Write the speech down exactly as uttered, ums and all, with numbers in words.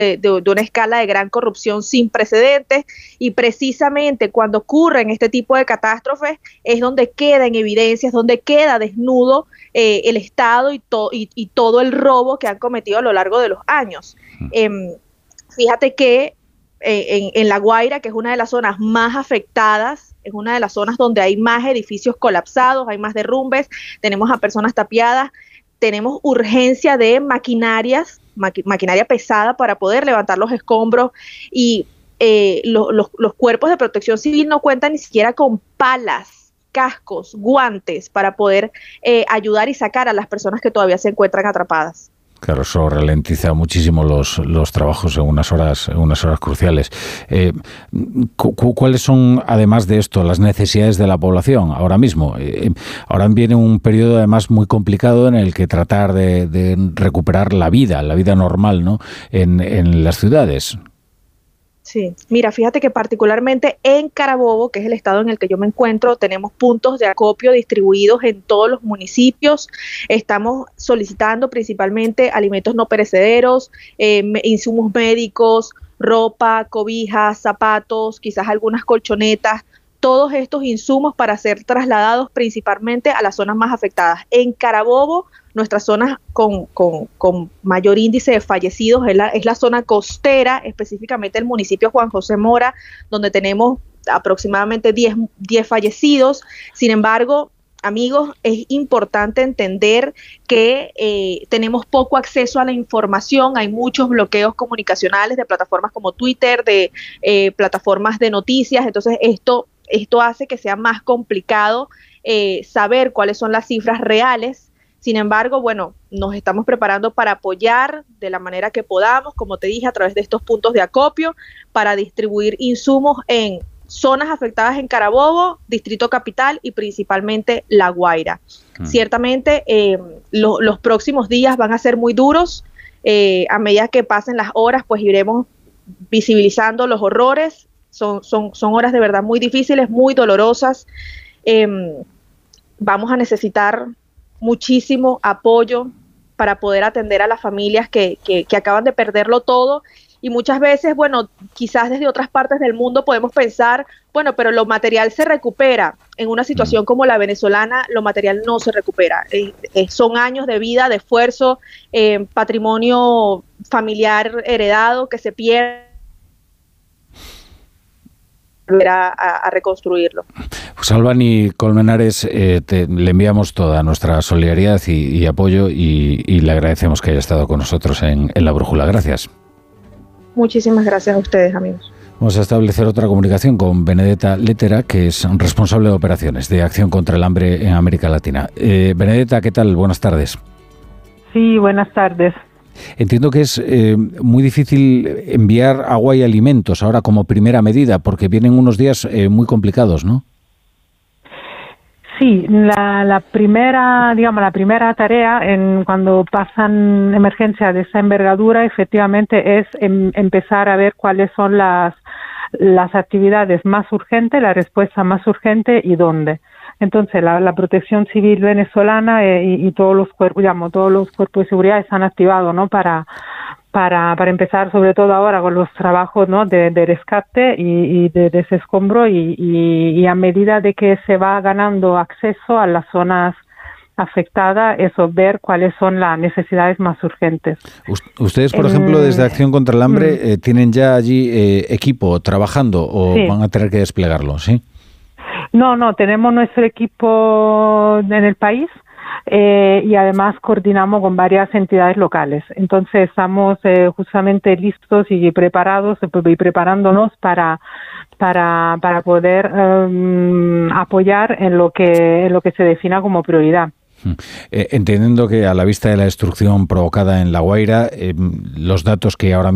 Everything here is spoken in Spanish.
de, de, de una escala de gran corrupción sin precedentes, y precisamente cuando ocurren este tipo de catástrofes es donde queda en evidencia, es donde queda desnudo eh, el Estado y, to, y, y todo el robo que han cometido a lo largo de los años. Eh, fíjate que eh, en, en La Guaira, que es una de las zonas más afectadas, es una de las zonas donde hay más edificios colapsados, hay más derrumbes, tenemos a personas tapiadas, tenemos urgencia de maquinarias, maqui, maquinaria pesada para poder levantar los escombros, y eh, lo, los, los cuerpos de protección civil no cuentan ni siquiera con palas, cascos, guantes para poder eh, ayudar y sacar a las personas que todavía se encuentran atrapadas. Claro, eso ralentiza muchísimo los, los trabajos en unas horas, en unas horas cruciales. Eh, cu ¿Cuáles son, además de esto, las necesidades de la población ahora mismo? Eh, ahora viene un periodo además muy complicado en el que tratar de, de recuperar la vida, la vida normal, ¿no?, en, en las ciudades. Sí, mira, fíjate que particularmente en Carabobo, que es el estado en el que yo me encuentro, tenemos puntos de acopio distribuidos en todos los municipios. Estamos solicitando principalmente alimentos no perecederos, eh, insumos médicos, ropa, cobijas, zapatos, quizás algunas colchonetas, todos estos insumos para ser trasladados principalmente a las zonas más afectadas. En Carabobo, nuestra zona con, con, con mayor índice de fallecidos es la, es la zona costera, específicamente el municipio Juan José Mora, donde tenemos aproximadamente diez, diez fallecidos. Sin embargo, amigos, es importante entender que eh, tenemos poco acceso a la información, hay muchos bloqueos comunicacionales de plataformas como Twitter, de eh, plataformas de noticias, entonces esto, esto hace que sea más complicado eh, saber cuáles son las cifras reales. Sin embargo, bueno, nos estamos preparando para apoyar de la manera que podamos, como te dije, a través de estos puntos de acopio, para distribuir insumos en zonas afectadas en Carabobo, Distrito Capital y principalmente La Guaira. Mm. Ciertamente eh, lo, los próximos días van a ser muy duros. Eh, a medida que pasen las horas, pues iremos visibilizando los horrores. Son, son, son horas de verdad muy difíciles, muy dolorosas. Eh, vamos a necesitar muchísimo apoyo para poder atender a las familias que, que, que acaban de perderlo todo, y muchas veces, bueno, quizás desde otras partes del mundo podemos pensar, bueno, pero lo material se recupera. En una situación como la venezolana, lo material no se recupera. Eh, eh, son años de vida, de esfuerzo, eh, patrimonio familiar heredado que se pierde. A, a, a reconstruirlo. Pues Albany Colmenares, eh, te, le enviamos toda nuestra solidaridad y, y apoyo y, y le agradecemos que haya estado con nosotros en, en La Brújula. Gracias. Muchísimas gracias a ustedes, amigos. Vamos a establecer otra comunicación con Benedetta Lettera, que es responsable de operaciones de acción contra el hambre en América Latina. Eh, Benedetta, ¿qué tal? Buenas tardes. Sí, buenas tardes. Entiendo que es eh, muy difícil enviar agua y alimentos ahora como primera medida, porque vienen unos días eh, muy complicados, ¿no? Sí, la, la primera, digamos, la primera tarea en cuando pasan emergencias de esa envergadura, efectivamente, es em, empezar a ver cuáles son las las actividades más urgentes, la respuesta más urgente y dónde. Entonces, la, la Protección Civil venezolana eh, y, y todos los cuerpos, digamos, todos los cuerpos de seguridad están activados, ¿no? Para para para empezar, sobre todo ahora, con los trabajos, ¿no? De, de rescate y, y de desescombro y, y, y a medida de que se va ganando acceso a las zonas afectadas, eso, ver cuáles son las necesidades más urgentes. Ustedes, por en, ejemplo, desde Acción contra el Hambre, eh, ¿tienen ya allí eh, equipo trabajando o sí. van a tener que desplegarlo, sí? No, no, tenemos nuestro equipo en el país eh, y además coordinamos con varias entidades locales. Entonces estamos eh, justamente listos y preparados y preparándonos para para para poder um, apoyar en lo que en lo que se defina como prioridad. Eh, entendiendo que a la vista de la destrucción provocada en La Guaira, eh, los datos que ahora